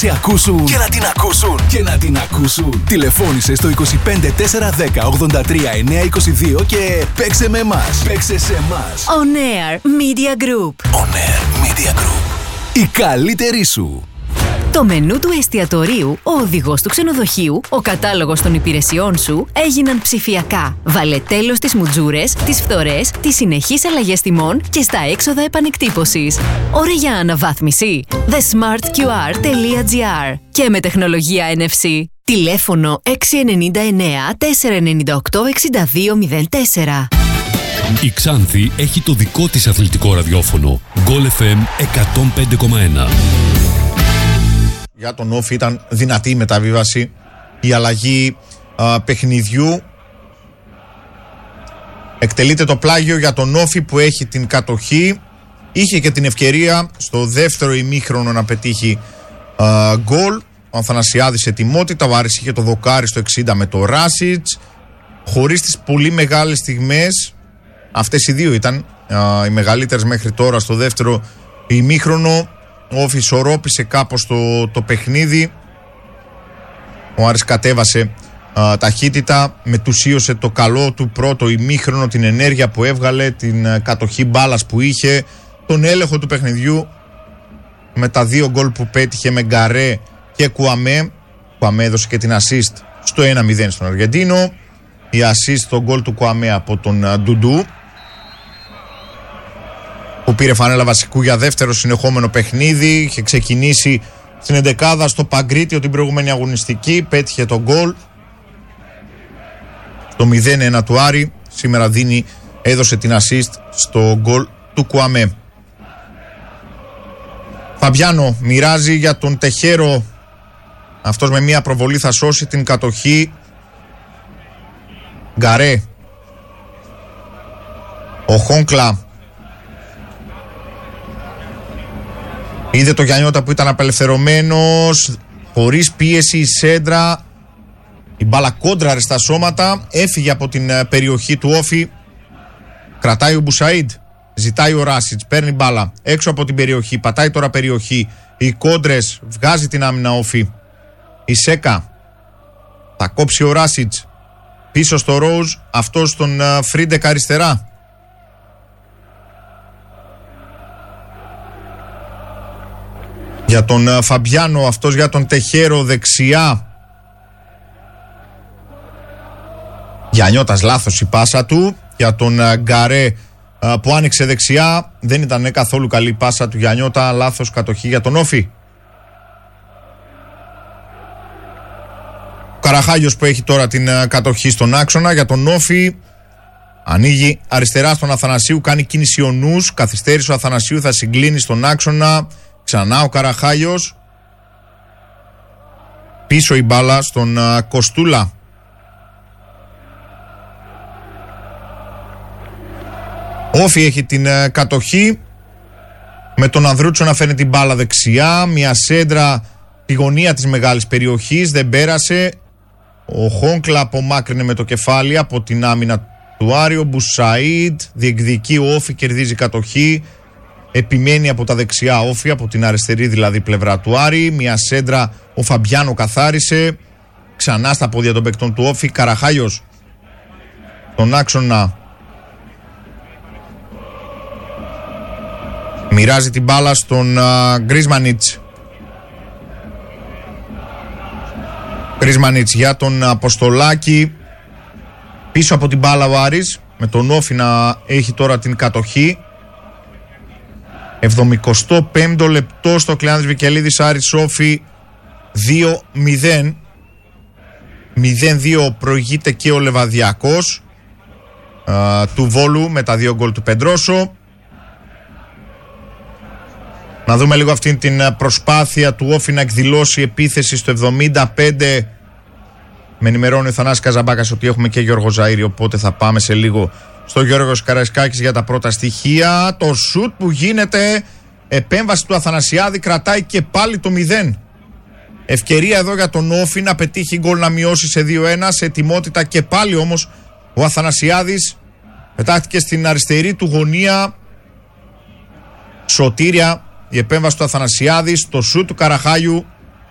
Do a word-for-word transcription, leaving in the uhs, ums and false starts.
σε ακούσουν και να την ακούσουν και να την ακούσουν. Τηλεφώνησε στο είκοσι πέντε τετρακόσια δέκα ογδόντα τρία εννιακόσια είκοσι δύο και παίξε με εμάς. Παίξε σε εμάς. On Air Media Group. On Air Media Group. Η καλύτερη σου. Το μενού του εστιατορίου, ο οδηγός του ξενοδοχείου, ο κατάλογος των υπηρεσιών σου έγιναν ψηφιακά. Βάλε τέλος στις μουτζούρες, τις φθορές, τις συνεχείς αλλαγές τιμών και στα έξοδα επανεκτύπωσης. Ώρα για αναβάθμιση. the smart q r τελεία g r και με τεχνολογία εν εφ σι. Τηλέφωνο έξι εννιά εννιά τέσσερα εννιά οκτώ έξι δύο μηδέν τέσσερα. Η Ξάνθη έχει το δικό της αθλητικό ραδιόφωνο. Γκολ εφ εμ εκατόν πέντε κόμμα ένα. Για τον Όφη ήταν δυνατή η μεταβίβαση, η αλλαγή α, παιχνιδιού. Εκτελείται το πλάγιο για τον Όφη που έχει την κατοχή. Είχε και την ευκαιρία στο δεύτερο ημίχρονο να πετύχει α, γκολ. Ο Αθανασιάδης ετοιμότητα, ο Άρης είχε το δοκάρι στο εξήντα με το Ράσιτς. Χωρίς τις πολύ μεγάλες στιγμές, αυτές οι δύο ήταν α, οι μεγαλύτερες μέχρι τώρα στο δεύτερο ημίχρονο. Ο Όφη ισορρόπησε κάπως το, το παιχνίδι. Ο Άρης κατέβασε α, ταχύτητα, μετουσίωσε το καλό του πρώτο ημίχρονο, την ενέργεια που έβγαλε, την α, κατοχή μπάλας που είχε, τον έλεγχο του παιχνιδιού με τα δύο γκολ που πέτυχε με Γκαρέ και Κουαμέ. Κουαμέ έδωσε και την assist στο ένα μηδέν στον Αργεντίνο. Η assist στο γκολ του Κουαμέ από τον α, Ντουντού, που πήρε φανέλα βασικού για δεύτερο συνεχόμενο παιχνίδι. Είχε ξεκινήσει στην εντεκάδα στο Παγκρίτιο την προηγούμενη αγωνιστική, πέτυχε τον γκολ το μηδέν ένα του Άρη. Σήμερα δίνει, έδωσε την assist στο γκολ του Κουαμέ. Φαμπιάνο μοιράζει για τον Τεχέρο. Αυτός με μία προβολή θα σώσει την κατοχή. Γκαρέ. Ο Χόνκλα είδε το Γιαννιώτα που ήταν απελευθερωμένος, χωρίς πίεση η σέντρα, η μπάλα κόντραρε στα σώματα, έφυγε από την περιοχή του Όφη. Κρατάει ο Μπουσαΐντ, ζητάει ο Ράσιτς, παίρνει μπάλα έξω από την περιοχή, πατάει τώρα περιοχή, οι κόντρες, βγάζει την άμυνα Όφη. Η Σέκα, θα κόψει ο Ράσιτς, πίσω στο Ρόουζ, αυτός στον Φρίντεκ αριστερά. Για τον Φαμπιάνο, αυτός για τον Τεχέρο δεξιά. Γιαννιώτας, λάθος η πάσα του. Για τον Γκαρέ που άνοιξε δεξιά, δεν ήταν καθόλου καλή η πάσα του Γιαννιώτα, λάθος κατοχή για τον Όφη. Ο Καραχάγιος που έχει τώρα την κατοχή στον άξονα. Για τον Όφη ανοίγει αριστερά στον Αθανασίου, κάνει κίνηση ο νους, καθυστέρησε ο Αθανασίου, θα συγκλίνει στον άξονα. Ξανά ο Καραχάγιος, πίσω η μπάλα στον α, Κοστούλα. Όφη έχει την α, κατοχή, με τον Ανδρούτσο να φέρνει την μπάλα δεξιά, μια σέντρα τη γωνία της μεγάλης περιοχής, δεν πέρασε. Ο Χόνκλα απομάκρυνε με το κεφάλι από την άμυνα του Άριο. Μπουσαΐντ διεκδικεί, ο Όφη κερδίζει κατοχή. Επιμένει από τα δεξιά Όφη, από την αριστερή δηλαδή πλευρά του Άρη. Μια σέντρα ο Φαμπιάνο καθάρισε. Ξανά στα πόδια των παικτών του Όφη. Καραχάγιος τον άξονα, μοιράζει την μπάλα στον Γκρίσμανιτς. Γκρίσμανιτς για τον Αποστολάκη. Πίσω από την μπάλα ο Άρης, με τον Όφη να έχει τώρα την κατοχή. εβδομηκοστό πέμπτο λεπτό στο Κλεάνδρης Βικελίδης, Άρης Όφη δύο μηδέν. μηδέν δύο προηγείται και ο Λεβαδιακός α, του Βόλου με τα δύο γκολ του Πεντρόσο. Να δούμε λίγο αυτήν την προσπάθεια του Όφη να εκδηλώσει επίθεση στο εβδομήντα πέντε. Με ενημερώνει ο Θανάσης Καζαμπάκας ότι έχουμε και Γιώργο Ζαΐρη, οπότε θα πάμε σε λίγο στο Γιώργος Καραϊσκάκης για τα πρώτα στοιχεία. Το σουτ που γίνεται, επέμβαση του Αθανασιάδη, κρατάει και πάλι το μηδέν. Ευκαιρία εδώ για τον Όφη να πετύχει γκολ, να μειώσει σε δύο ένα, σε ετοιμότητα και πάλι όμως ο Αθανασιάδης πετάχτηκε στην αριστερή του γωνία. Σωτήρια η επέμβαση του Αθανασιάδη, το σουτ του Καραχάγιου.